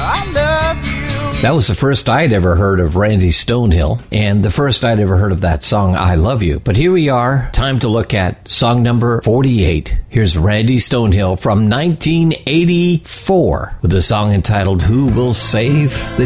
I love you. That was the first I'd ever heard of Randy Stonehill, and the first I'd ever heard of that song, I Love You. But here we are, time to look at song number 48. Here's Randy Stonehill from 1984 with a song entitled Who Will Save the